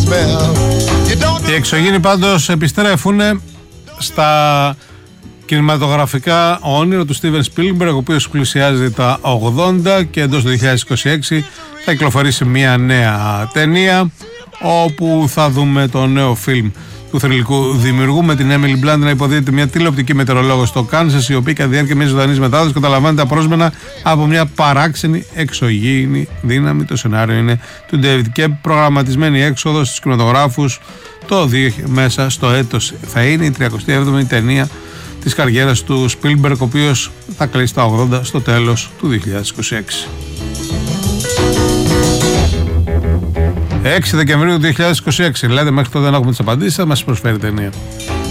Οι εξωγήινοι πάντως επιστρέφουν στα κινηματογραφικά όνειρα του Steven Spielberg, ο οποίος πλησιάζει τα 80 και εντός του 2026 θα κυκλοφορήσει μια νέα ταινία όπου θα δούμε το νέο φιλμ του θρυλικού δημιουργού με την Emily Blunt να υποδίδεται μια τηλεοπτική μετεωρολόγο στο Κάνσας, η οποία κατά τη διάρκεια μιας ζωντανής μετάδοσης καταλαμβάνει τα απρόσμενα από μια παράξενη εξωγήινη δύναμη. Το σενάριο είναι του David και προγραμματισμένη έξοδο στους κινηματογράφους μέσα στο έτος. Θα είναι η 37η ταινία της καριέρας του Spielberg, ο οποίος θα κλείσει τα 80 στο τέλος του 2026. 6 Δεκεμβρίου 2026, δηλαδή μέχρι τότε δεν έχουμε τις απαντήσεις, θα μας προσφέρει ταινία.